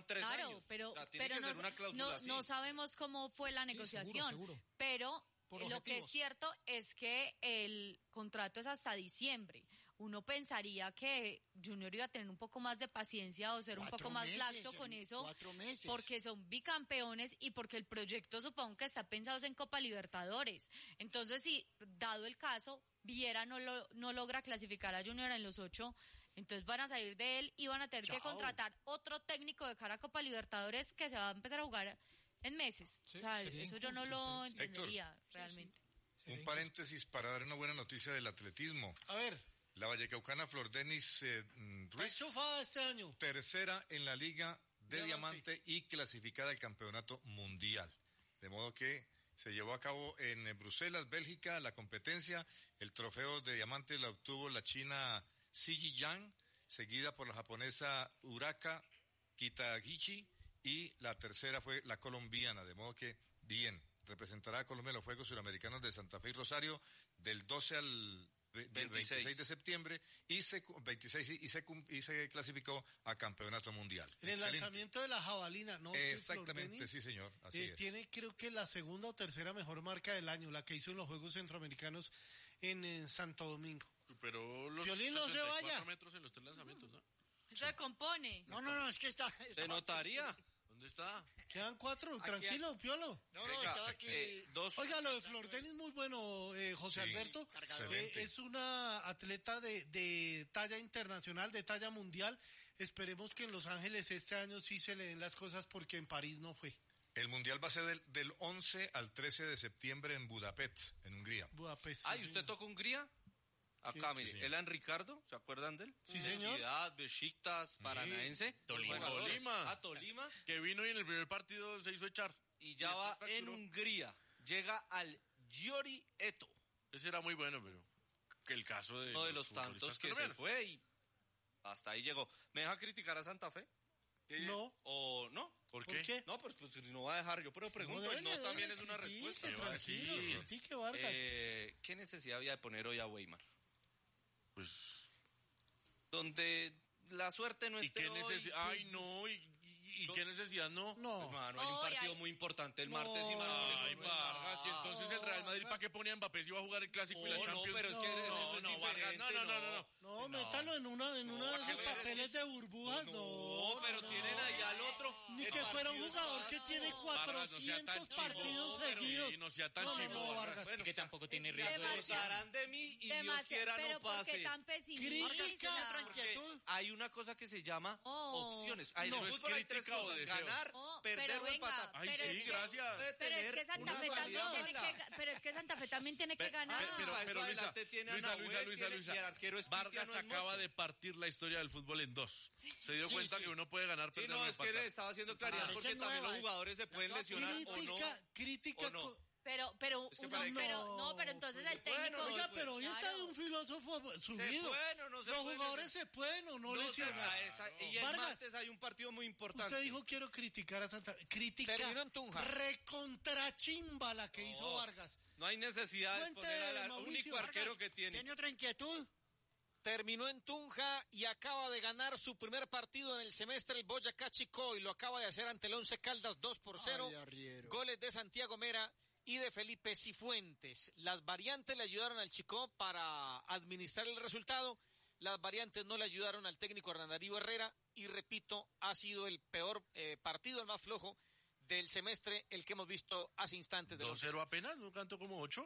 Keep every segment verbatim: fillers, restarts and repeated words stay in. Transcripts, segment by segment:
tres claro, años. pero, o sea, tiene pero que no, ser una cláusula no, así. no sabemos cómo fue la Sí, negociación, seguro, seguro. pero Por lo que es objetivos. cierto es que el contrato es hasta diciembre. Uno pensaría que Junior iba a tener un poco más de paciencia o ser un Cuatro poco más meses, laxo con eso, cuatro meses. porque son bicampeones y porque el proyecto supongo que está pensado en Copa Libertadores. Entonces, si dado el caso, Viera no lo, no logra clasificar a Junior en los ocho, entonces van a salir de él y van a tener Chao. que contratar otro técnico de cara a Copa Libertadores que se va a empezar a jugar en meses. Sí, o sea, sería eso yo no injusto, lo sí, sí. entendería Héctor. realmente. Un paréntesis para dar una buena noticia del atletismo. A ver, La vallecaucana Flor Denis eh, está Ruiz, enchufada este año. tercera en la Liga de Diamante. Diamante y clasificada al Campeonato Mundial. De modo que se llevó a cabo en eh, Bruselas, Bélgica, la competencia. El trofeo de diamante la obtuvo la china Siji Yang, seguida por la japonesa Uraka Kitagichi, y la tercera fue la colombiana. De modo que, bien, representará a Colombia en los Juegos Suramericanos de Santa Fe y Rosario del doce al ve- del veintiséis. veintiséis de septiembre y se cu- veintiséis y se cum- y se clasificó a Campeonato Mundial. En el Excelente. lanzamiento de la jabalina, ¿no? Exactamente, Flor Denis, sí, señor. Así eh, es. Tiene creo que la segunda o tercera mejor marca del año, la que hizo en los Juegos Centroamericanos en, en Santo Domingo. Pero los Piolín, no se sesenta y vaya. cuatro metros en los tres lanzamientos, ¿no? Se compone. No, no, no, es que está... ¿Se estaba- notaría? ¿Dónde está? Quedan cuatro, Aquí- tranquilo, Piolo. No, no, Venga, estaba aquí... eh, dos. Oiga, lo de Flor Denis muy bueno, eh, José Sí, Alberto. excelente. Eh, es una atleta de, de talla internacional, de talla mundial. Esperemos que en Los Ángeles este año sí se le den las cosas porque en París no fue. El Mundial va a ser del, del once al trece de septiembre en Budapest, en Hungría. Budapest. Ay, ¿usted toca Hungría? Acá, mire, Sí, sí. Elan Ricardo, ¿se acuerdan de él? Sí, señor. Equidad, Besiktas, Paranaense. Tolima. Jugador. Tolima. A Tolima. Que vino y en el primer partido se hizo echar. Y ya Y va después en fracturó. Hungría. Llega al Giori Eto. Ese era muy bueno, pero que el caso de Uno de los tantos que se fue y hasta ahí llegó. ¿Me deja criticar a Santa Fe? No. ¿O no? ¿Por ¿Por qué? qué? No, pues, pues no va a dejar yo, pero pregunto, No, el no dele, también dele, es una critique, respuesta. ¿Qué va a tranquilo, decir? critique, Vargas. Eh, ¿Qué necesidad había de poner hoy a Weimar? Pues... Donde la suerte no ¿Y esté qué hoy, necesidad? pues, Ay, no, ¿y, y, y No. qué necesidad no? No. hermano, hay un Hoy partido hay- muy importante el No. martes y Madrid Ay, no está. Vargas, y entonces el Real Madrid, ¿para qué ponía a Mbappé si iba a jugar el Clásico y la Oh, no, Champions? pero es que No, eso es no, Vargas, diferente, no, no, no, no, no. No, métalo en una, en una de ¿para esos qué? papeles de burbujas, no. No, pero no. tienen ahí al otro. Ni el que fuera un partido jugador está- que tiene Vargas, no sea tan cuatrocientos partidos chivo, pero seguidos. sí, no sea tan No, no, chivo, no, Vargas. Vargas. Bueno, que tampoco tiene Sí, riesgo de demasiado. lesión. Pasarán de mí y Dios Demasiado, quiera pero no ¿por qué pase. tan pesimista? Vargas, ¿qué le traen Porque quietud? hay una cosa que se llama Oh. opciones. Hay No, en el ¿es fútbol hay tres crítica o cosas: deseo? ganar, Oh, perder pero o venga, empatar. Ay, pero sí, es que- gracias. Puede Pero es que tener Santa una Fe también salida tiene mala. que, ga- pero es que Santa Fe también tiene que Pe- ganar. pe- pero, Para pero eso Luisa, adelante tiene a Luisa, Nahuel, Luisa, Luisa, tiene- Luisa. y el arquero Espitia Vargas no es acaba mocho. de partir la historia del fútbol en dos. Se dio Sí, cuenta sí. que uno puede ganar, Sí, perder no, o es que empatar. le estaba haciendo claridad Parece porque también nueva. los jugadores se pueden Las lesionar o no. Crítica, crítica. o no. co- Pero, pero, Es que uno, para- pero, no, pero entonces el técnico. Bueno, Oiga, no, pero hoy está claro. de un filósofo subido. pueden o no se Los pueden jugadores lesionar. se pueden o no, No se lesionar. va, esa- y el Vargas, martes hay un partido muy importante. usted dijo quiero criticar a Santa Fe. Crítica Terminó en Tunja. recontrachimba la que hizo Vargas. No hay necesidad de Cuente, poner al Mauricio único arquero Vargas, que tiene. ¿Tiene otra inquietud? Terminó en Tunja y acaba de ganar su primer partido en el semestre el Boyacá Chicó y lo acaba de hacer ante el Once Caldas dos por cero. Ay, arriero. Goles de Santiago Mera y de Felipe Cifuentes. Las variantes le ayudaron al Chicó para administrar el resultado. Las variantes no le ayudaron al técnico Hernán Darío Herrera y repito, ha sido el peor eh, partido, el más flojo del semestre, el que hemos visto hace instantes. dos cero apenas, no canto como ocho.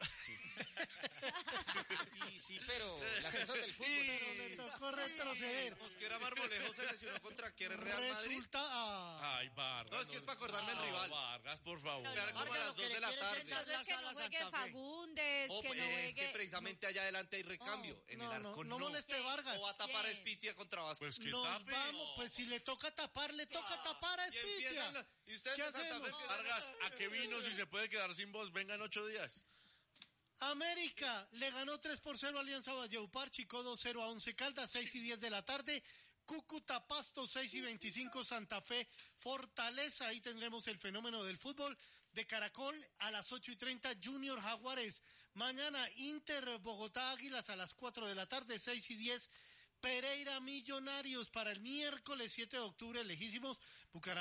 Y sí, pero las cosas del fútbol. Pero le tocó retroceder. Mosquera Marmolejo se lesionó contra quién, Real Madrid. Resulta ah, Ay, Vargas. No, es que es para acordarme el No, rival. Vargas, por favor. No, Era como a Vargas, las lo que dos le de la quiere tarde. es echar Entonces que no Sala juegue Santa Fe. Fagundes, Oh, que pues no es juegue. que precisamente allá adelante hay recambio. en no, el no, arco no moleste ¿Quién? Vargas. O va a tapar a ¿Quién? Espitia contra Vasco. Pues que Nos tape. vamos, pues si le toca tapar, le toca tapar a Y empiezan Espitia. la- y ustedes ¿Qué de Santa Fe hacemos? empiezan Vargas, ¿a qué vino si se puede quedar sin voz? Vengan ocho días. América le ganó tres por cero a Alianza Valledupar, Chicó dos cero a Once Caldas, seis y diez de la tarde, Cúcuta Pasto seis y veinticinco, Santa Fe Fortaleza, ahí tendremos el fenómeno del fútbol de Caracol a las ocho y treinta, Junior Jaguares, mañana Inter Bogotá Águilas a las cuatro de la tarde, seis y diez, Pereira Millonarios para el miércoles siete de octubre, lejísimos, Bucaramanga.